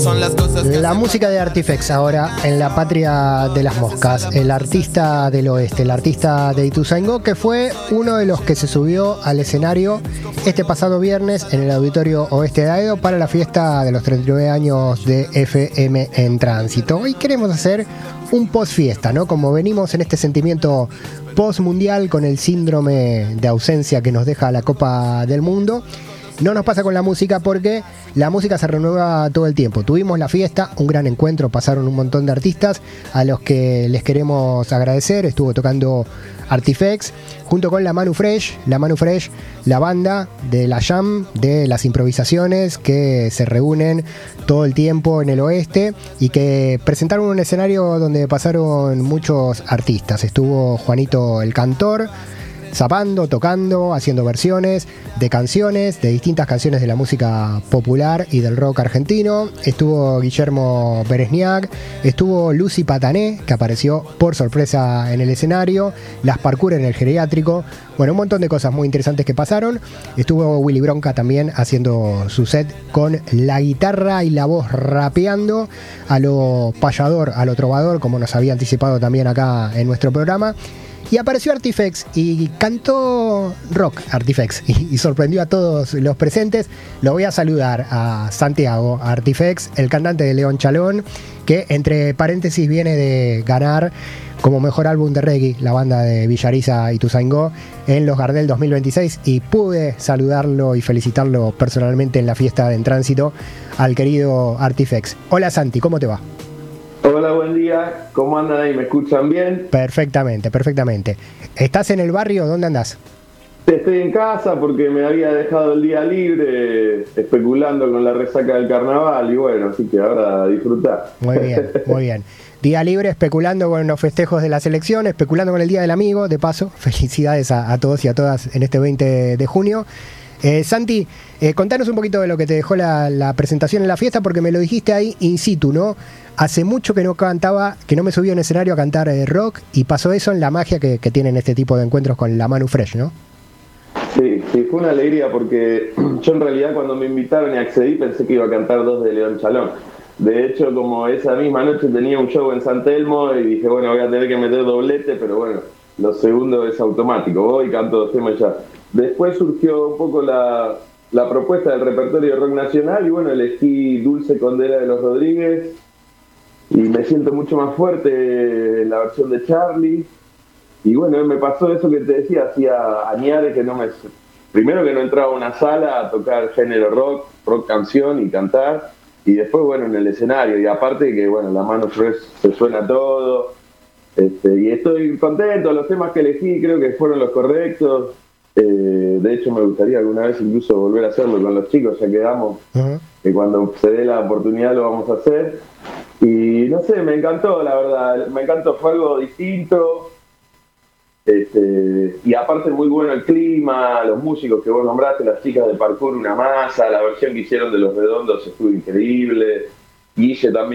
La música de Artifex ahora en la patria de las moscas, el artista del oeste, el artista de Ituzaingó, que fue uno de los que se subió al escenario este pasado viernes en el Auditorio Oeste de Aedo para la fiesta de los 39 años de FM en Tránsito. Hoy queremos hacer un post fiesta, ¿no? Como venimos en este sentimiento post mundial con el síndrome de ausencia que nos deja la Copa del Mundo. No nos pasa con la música porque la música se renueva todo el tiempo. Tuvimos la fiesta, un gran encuentro, pasaron un montón de artistas a los que les queremos agradecer. Estuvo tocando Artifex junto con la Manu Fresh, la banda de la jam, de las improvisaciones que se reúnen todo el tiempo en el oeste y que presentaron un escenario donde pasaron muchos artistas. Estuvo Juanito el Cantor, zapando, tocando, haciendo versiones de canciones, de distintas canciones de la música popular y del rock argentino. Estuvo Guillermo Beresniak, estuvo Lucy Patané, que apareció por sorpresa en el escenario, las parkour en el geriátrico. Bueno, un montón de cosas muy interesantes que pasaron. Estuvo Willy Bronca también haciendo su set con la guitarra y la voz rapeando a lo payador, a lo trovador, como nos había anticipado también acá en nuestro programa. Y apareció Artifex y cantó rock Artifex y sorprendió a todos los presentes. Lo voy a saludar a Santiago Artifex, el cantante de León Chalón, que entre paréntesis viene de ganar como mejor álbum de reggae la banda de Villariza Ituzaingó en los Gardel 2026 y pude saludarlo y felicitarlo personalmente en la fiesta de En Tránsito al querido Artifex. Hola Santi, ¿cómo te va? Hola, buen día. ¿Cómo andan ahí? ¿Me escuchan bien? Perfectamente. ¿Estás en el barrio? ¿Dónde andás? Estoy en casa porque me había dejado el día libre especulando con la resaca del carnaval y bueno, así que ahora a disfrutar. Muy bien. Día libre, especulando con los festejos de la selección, especulando con el Día del Amigo, de paso. Felicidades a todos y a todas en este 20 de junio. Santi, contanos un poquito de lo que te dejó la presentación en la fiesta, porque me lo dijiste ahí in situ, ¿no? Hace mucho que no cantaba, que no me subí a un escenario a cantar rock, y pasó eso en la magia que tienen este tipo de encuentros con la Manu Fresh, ¿no? Sí, fue una alegría porque yo en realidad cuando me invitaron y accedí pensé que iba a cantar dos de León Chalón. De hecho, como esa misma noche tenía un show en San Telmo y dije, bueno, voy a tener que meter doblete, pero bueno, lo segundo es automático, voy y canto dos temas ya. Después surgió un poco la propuesta del repertorio de rock nacional y bueno, elegí Dulce Condera de los Rodríguez y me siento mucho más fuerte en la versión de Charlie. Y bueno, me pasó eso que te decía, hacía añares que primero que no entraba a una sala a tocar género rock canción y cantar, y después bueno, en el escenario, y aparte que bueno, la Manu Fresh se suena todo, y estoy contento, los temas que elegí creo que fueron los correctos. De hecho me gustaría alguna vez incluso volver a hacerlo con los chicos, ya quedamos que cuando se dé la oportunidad lo vamos a hacer. Y no sé, me encantó, la verdad, fue algo distinto. Y aparte muy bueno el clima, los músicos que vos nombraste, las chicas de parkour, una masa, la versión que hicieron de Los Redondos estuvo increíble. Guille también